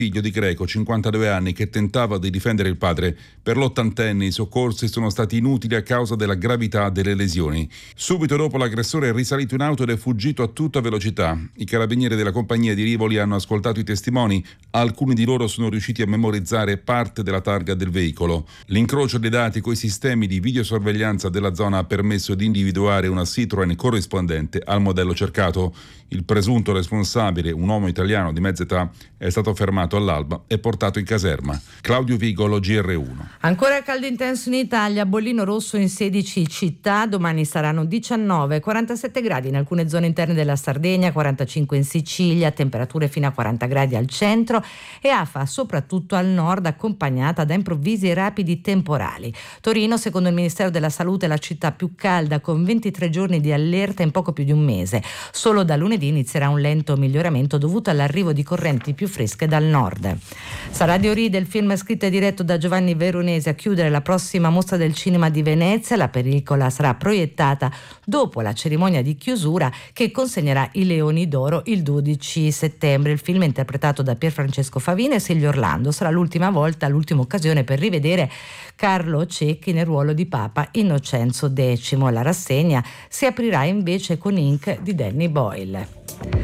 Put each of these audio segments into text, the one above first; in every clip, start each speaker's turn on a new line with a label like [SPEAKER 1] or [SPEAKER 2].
[SPEAKER 1] figlio di Greco, 52 anni, che tentava di difendere il padre. Per l'80enne i soccorsi sono stati inutili a causa della gravità delle lesioni. Subito dopo l'aggressore è risalito in auto ed è fuggito a tutta velocità. I carabinieri della compagnia di Rivoli hanno ascoltato i testimoni. Alcuni di loro sono riusciti a memorizzare parte della targa del veicolo. L'incrocio dei dati coi sistemi di videosorveglianza della zona ha permesso di individuare una Citroen corrispondente al modello cercato. Il presunto responsabile, un uomo italiano di mezza età, è stato fermato all'alba e portato in caserma. Claudio Vigolo, GR1.
[SPEAKER 2] Ancora caldo intenso in Italia, bollino rosso in 16 città, domani saranno 19, 47 gradi in alcune zone interne della Sardegna, 45 in Sicilia, temperature fino a 40 gradi al centro e afa soprattutto al nord, accompagnata da improvvisi e rapidi temporali. Torino, secondo il Ministero della Salute, è la città più calda con 23 giorni di allerta in poco più di un mese. Solo da lunedì inizierà un lento miglioramento dovuto all'arrivo di correnti più fresche dal nord. Sarà di Oride il film scritto e diretto da Giovanni Veronesi a chiudere la prossima mostra del cinema di Venezia. La pellicola sarà proiettata dopo la cerimonia di chiusura che consegnerà i Leoni d'Oro il 12 settembre. Il film, interpretato da Pierfrancesco Favino e Silvio Orlando, sarà l'ultima occasione per rivedere Carlo Cecchi nel ruolo di Papa Innocenzo X. La rassegna si aprirà invece con Ink di Danny Boyle.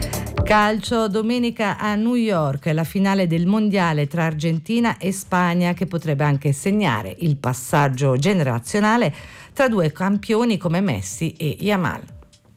[SPEAKER 2] Calcio, domenica a New York, la finale del mondiale tra Argentina e Spagna, che potrebbe anche segnare il passaggio generazionale tra due campioni come Messi e Yamal.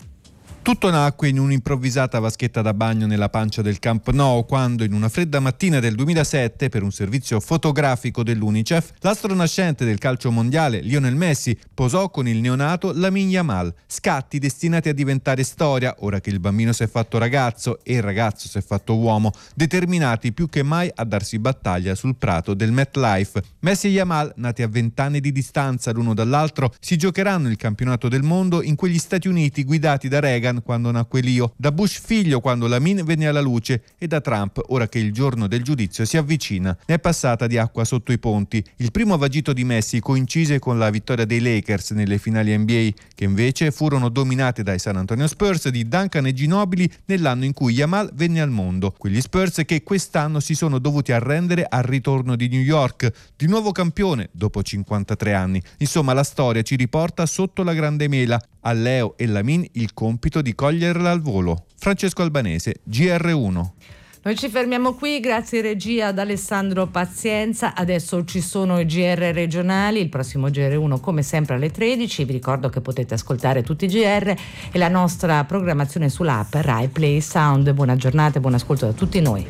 [SPEAKER 3] Tutto nacque in un'improvvisata vaschetta da bagno nella pancia del Camp Nou, quando in una fredda mattina del 2007, per un servizio fotografico dell'Unicef, l'astro nascente del calcio mondiale, Lionel Messi, posò con il neonato Lamine Yamal. Scatti destinati a diventare storia, ora che il bambino si è fatto ragazzo e il ragazzo si è fatto uomo, determinati più che mai a darsi battaglia sul prato del MetLife. Messi e Yamal, nati a 20 anni di distanza l'uno dall'altro, si giocheranno il campionato del mondo in quegli Stati Uniti guidati da Reagan quando nacque Leo, da Bush figlio quando Lamine venne alla luce e da Trump ora che il giorno del giudizio si avvicina. Ne è passata di acqua sotto i ponti. Il primo vagito di Messi coincise con la vittoria dei Lakers nelle finali NBA, che invece furono dominate dai San Antonio Spurs di Duncan e Ginobili nell'anno in cui Yamal venne al mondo. Quegli Spurs che quest'anno si sono dovuti arrendere al ritorno di New York, di nuovo campione dopo 53 anni. Insomma, la storia ci riporta sotto la grande mela. A Leo e Lamine il compito di coglierla al volo. Francesco Albanese, GR1.
[SPEAKER 2] Noi ci fermiamo qui, grazie regia ad Alessandro Pazienza. Adesso ci sono i GR regionali, il prossimo GR1 come sempre alle 13. Vi ricordo che potete ascoltare tutti i GR e la nostra programmazione sull'app Rai Play Sound. Buona giornata e buon ascolto da tutti noi.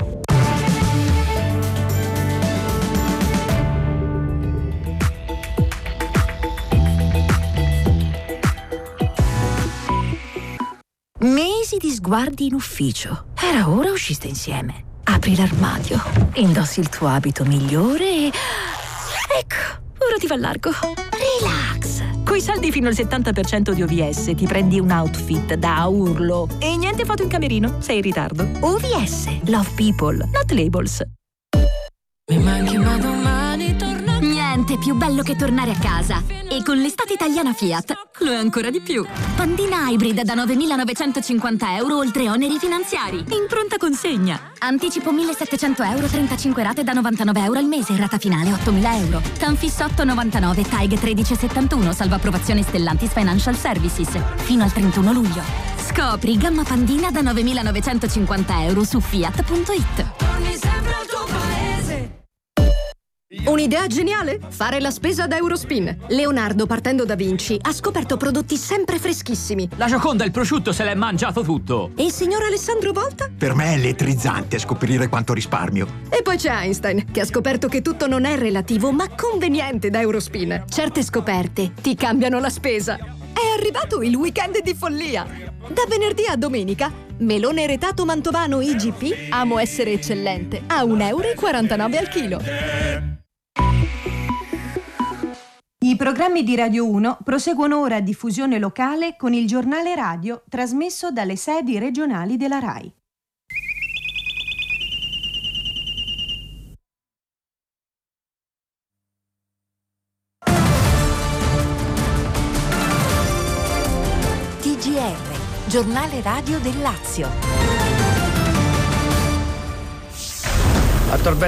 [SPEAKER 4] Mesi di sguardi in ufficio. Era ora usciste insieme. Apri l'armadio, indossi il tuo abito migliore e... ecco, ora ti va largo. Relax. Coi saldi fino al 70% di OVS ti prendi un outfit da urlo. E niente foto in camerino, sei in ritardo. OVS, Love People, not labels.
[SPEAKER 5] Mi manchi ma domani torno.
[SPEAKER 6] Niente più bello che tornare a casa. E con l'estate italiana Fiat lo è ancora di più. Pandina Hybrid da 9.950 euro oltre oneri finanziari.
[SPEAKER 4] In pronta consegna.
[SPEAKER 6] Anticipo 1.700 euro, 35 rate da 99 euro al mese, rata finale 8.000 euro. Tanfis 8,99, TAG 13,71, salvo approvazione Stellantis Financial Services. Fino al 31 luglio. Scopri gamma Pandina da 9.950 euro su Fiat.it.
[SPEAKER 5] Torni sempre al tuo paese.
[SPEAKER 7] Un'idea geniale? Fare la spesa ad Eurospin. Leonardo, partendo da Vinci, ha scoperto prodotti sempre freschissimi.
[SPEAKER 8] La Gioconda, il prosciutto, se l'è mangiato tutto.
[SPEAKER 7] E il signor Alessandro Volta?
[SPEAKER 9] Per me è elettrizzante scoprire quanto risparmio.
[SPEAKER 7] E poi c'è Einstein, che ha scoperto che tutto non è relativo, ma conveniente da Eurospin. Certe scoperte ti cambiano la spesa. È arrivato il weekend di follia. Da venerdì a domenica, melone retato mantovano IGP, amo essere eccellente, a 1,49 euro al chilo.
[SPEAKER 10] I programmi di Radio 1 proseguono ora a diffusione locale con il giornale radio trasmesso dalle sedi regionali della RAI.
[SPEAKER 4] TGR, giornale radio del Lazio.